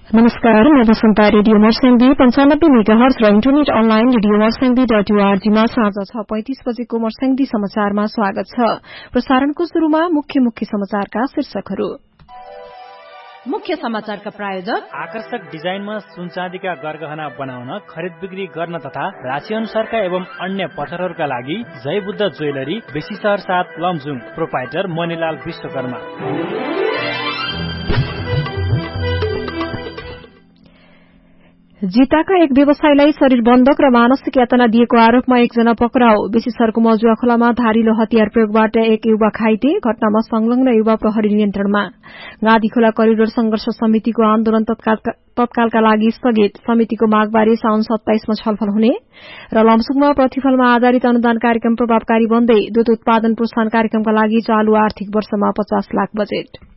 नमस्कार, म वसन्ता radio मर्स्याङ्गी 95 megahertz र इन्टरनेट अनलाइन रेडियो मर्स्याङ्गी.org मा साँझ 6:35 बजेको मर्स्याङ्गी समाचारमा स्वागत छ। प्रसारणको शुरूमा मुख्य समाचारका शीर्षकहरू। मुख्य समाचारका प्रायोजक आकर्षक डिजाइनमा सुनचाँदीका गरगहना बनाउन, खरिद बिक्री गर्न तथा राशि अनुसारका एवं अन्य पत्थरहरूका लागि जय बुद्ध ज्वेलरी, बेसी शहर 7 लमजुङ, प्रोपाइटर मणिलाल विश्वकर्मा। जिताका एक व्यवसायीलाई शरीर बन्धक र मानसिक यातना दिएको आरोपमा एकजना पक्राउ। बेसीसरको मजुवा खोलामा धारिलो हतियार प्रयोगबाट एक युवा घाइते, घटनामा संलग्न युवा प्रहरी नियन्त्रणमा। गादी खोला करिडोर संघर्ष समितिको आन्दोलन तत्कालका लागि स्थगित। समितिको मागबारे साउन 27 मा छलफल हुने र लमसुङमा प्रतिफलमा आधारित अनुदान कार्यक्रम प्रभावकारी बन्दै। दूध उत्पादन प्रोत्साहन कार्यक्रमका लागि चालू आर्थिक वर्षमा 50 लाख बजेट।